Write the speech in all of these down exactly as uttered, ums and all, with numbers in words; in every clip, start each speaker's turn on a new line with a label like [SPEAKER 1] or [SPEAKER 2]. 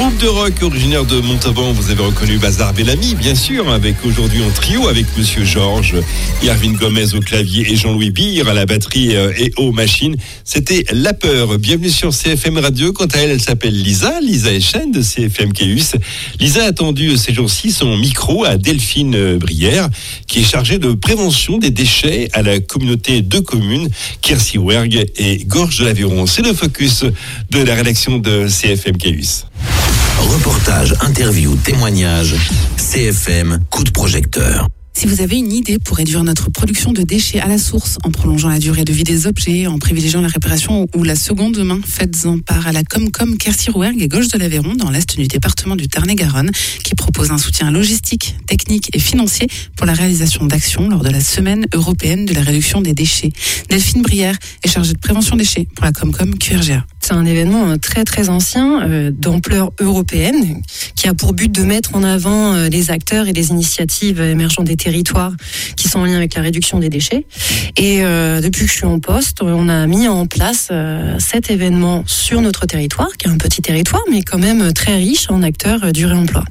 [SPEAKER 1] Groupe de rock originaire de Montauban, vous avez reconnu Bazar Bellamy, bien sûr, avec aujourd'hui en trio avec Monsieur Georges, Irvine Gomez au clavier et Jean-Louis Bire à la batterie et aux machines. C'était La Peur. Bienvenue sur C F M Radio. Quant à elle, elle s'appelle Lisa, Lisa Echen de C F M Caus. Lisa a tendu ces jours-ci son micro à Delphine Brière, qui est chargée de prévention des déchets à la communauté de communes Quercy-Ouergue et Gorge de l'Aveyron. C'est le focus de la rédaction de C F M Caus.
[SPEAKER 2] Reportage, interview, témoignage, C F M, coup de projecteur.
[SPEAKER 3] Si vous avez une idée pour réduire notre production de déchets à la source, en prolongeant la durée de vie des objets, en privilégiant la réparation ou la seconde main, faites-en part à la Comcom Quercy-Rouergue et Gorge de l'Aveyron dans l'est du département du Tarn-et-Garonne, qui propose un soutien logistique, technique et financier pour la réalisation d'actions lors de la semaine européenne de la réduction des déchets. Delphine Brière est chargée de prévention déchets pour la Comcom Q R G A.
[SPEAKER 4] C'est un événement très très ancien, euh, d'ampleur européenne, qui a pour but de mettre en avant euh, les acteurs et les initiatives émergentes des territoires qui sont en lien avec la réduction des déchets. Et euh, depuis que je suis en poste, on a mis en place euh, cet événement sur notre territoire, qui est un petit territoire, mais quand même très riche en acteurs euh, du réemploi.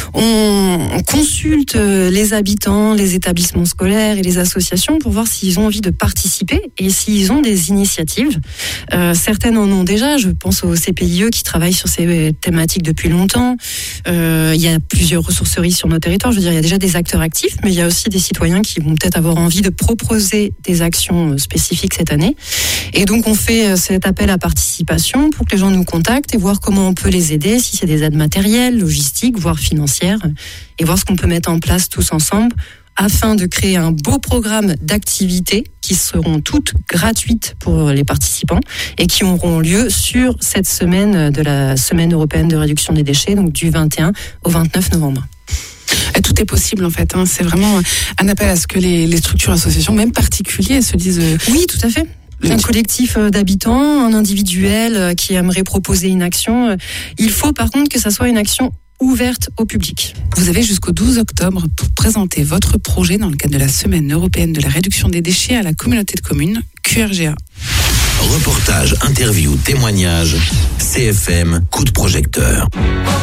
[SPEAKER 4] On, on consulte euh, les habitants, les établissements scolaires et les associations pour voir s'ils ont envie de participer et s'ils ont des initiatives. Euh, certaines en ont déjà. Je pense au C P I E qui travaille sur ces thématiques depuis longtemps. Euh, il y a plusieurs ressourceries sur nos territoires. Je veux dire, il y a déjà des acteurs actifs, mais il y a aussi des citoyens qui vont peut-être avoir envie de proposer des actions spécifiques cette année. Et donc, on fait cet appel à participation pour que les gens nous contactent et voir comment on peut les aider, si c'est des aides matérielles, logistiques, voire financières, et voir ce qu'on peut mettre en place tous ensemble afin de créer un beau programme d'activités qui seront toutes gratuites pour les participants et qui auront lieu sur cette semaine de la Semaine européenne de réduction des déchets, donc du vingt et un au vingt-neuf novembre.
[SPEAKER 3] Et tout est possible en fait, hein. C'est vraiment un appel à ce que les, les structures, associations, même particuliers, se disent... Euh...
[SPEAKER 4] Oui, tout à fait. Un collectif d'habitants, un individuel qui aimerait proposer une action. Il faut par contre que ça soit une action ouverte au public.
[SPEAKER 3] Vous avez jusqu'au douze octobre pour présenter votre projet dans le cadre de la Semaine européenne de la réduction des déchets à la communauté de communes Q R G A.
[SPEAKER 2] Reportage, interview, témoignage, C F M, coup de projecteur.